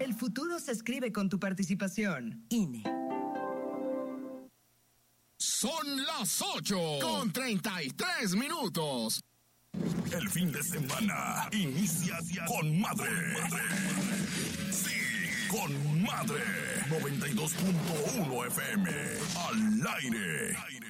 El futuro se escribe con tu participación. INE. Son las 8:33. El fin de semana inicia con madre. Sí, con madre. 92.1 FM. Al aire.